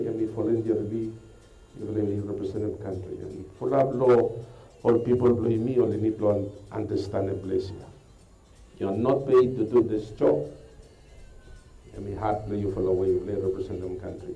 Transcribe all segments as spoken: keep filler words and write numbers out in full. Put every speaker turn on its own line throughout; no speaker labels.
Kami voluntarily yung representative country. And for that law, all people play me only need to understand the place. You are not paid to do this job. Kami hardly you follow away play representative country.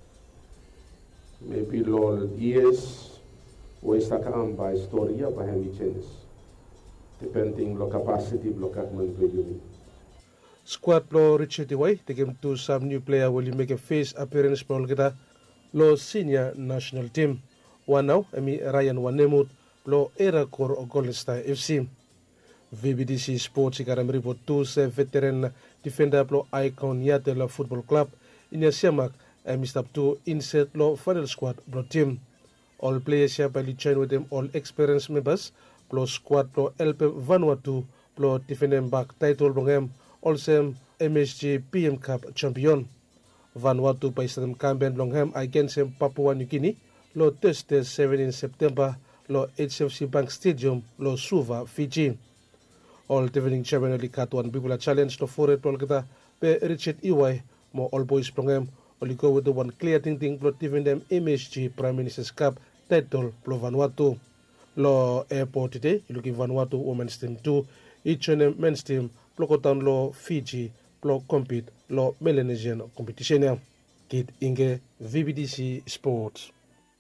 Maybe law years waste a come by story by any changes. Depending on capacity of government to you.
Squad lo Richard Iway, taking to some new player will you make a face appearance for kita lo senior national team. One now, Emi Ryan Wanemut lo era core o Golden Star F C. V B D C Sports ikaram report to se veteran defender lo icon yate la football club inya siamak Emi stop to insert lo final squad lo team. All players here by join with them all experienced members plus squad lo L P Vanuatu lo defending back title bongem also M S G P M Cup champion. Vanuatu by Sam Camben Longham against Papua New Guinea lo Thursday seventeenth September lo H F C Bank Stadium lo Suva, Fiji. All defending champion li katuan people challenge to for it kita pe Richard Iway mo all boys Longham only go with the one clear thing thing lo defend them M S G Prime Minister's Cup title lo Vanuatu. Lo airport today looking Vanuatu women's team two each and men's team Plokotan lo Fiji lo compete lo Melanesian competition. Kid Inge V B D C Sports.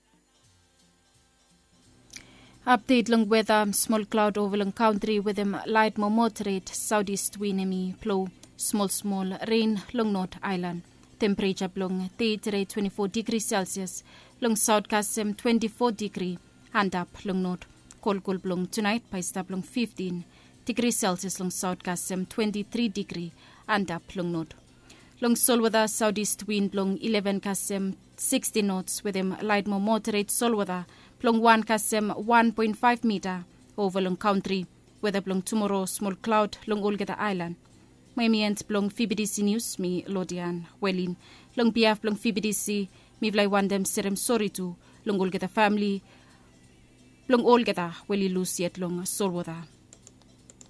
Update long weather, small cloud over long country with them light more moderate southeast windy flow, small small rain long North Island. Temperature long thirty twenty-four degrees Celsius, long south Kasem twenty-four degree, and up long north. Cold cold long tonight by stop long fifteen degrees Celsius long south Kasem twenty-three degree, and up long north. Long sol weather southeast wind long eleven Kasem sixty knots with them light more moderate sol weather. Plong one Kasem one point five meter over long country. Weather plong tomorrow small cloud long Olgeta Island. Miami and plong V B D C News me Lodian Welin. Long B F plong V B D C mi vlay wandem serem sorry to long Olgeta family. Plong Olgeta Weli Luciet long Solwada.